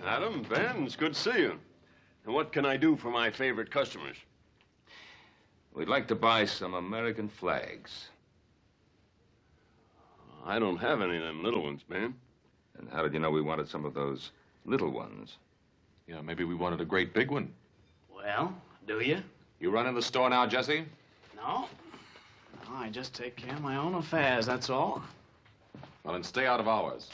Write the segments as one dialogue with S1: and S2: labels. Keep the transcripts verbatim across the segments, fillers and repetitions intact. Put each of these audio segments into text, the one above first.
S1: Adam, Ben, it's good to see you. And what can I do for my favorite customers?
S2: We'd like to buy some American flags.
S1: I don't have any of them little ones, Ben.
S2: And how did you know we wanted some of those little ones?
S3: Yeah, maybe we wanted a great big one.
S4: Well, do you?
S3: You run in the store now, Jesse?
S4: No. No, I just take care of my own affairs, that's all.
S3: Well, then stay out of ours.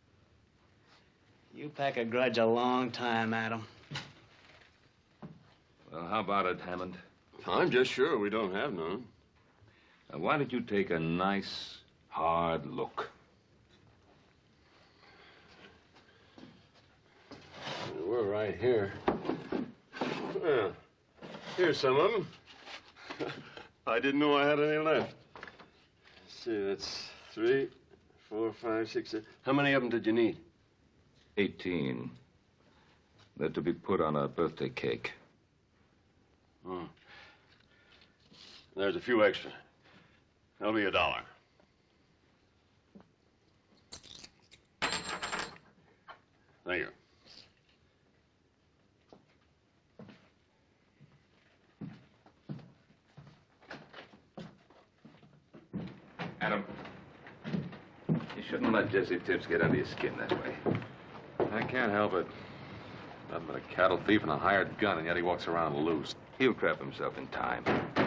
S4: You pack a grudge a long time, Adam.
S2: Well, how about it, Hammond?
S1: I'm just sure we don't have none.
S2: Now, why don't you take a nice, hard look?
S1: We're right here. Well, here's some of them. I didn't know I had any left. Let's see, that's three, four, five, six, seven. How many of them did you need?
S2: Eighteen. They're to be put on a birthday cake.
S1: Oh. There's a few extra. That'll be a dollar. Thank you.
S2: Adam, you shouldn't let Jesse Tibbs get under your skin that way.
S3: I can't help it. Nothing but a cattle thief and a hired gun, and yet he walks around loose.
S2: He'll trap himself in time.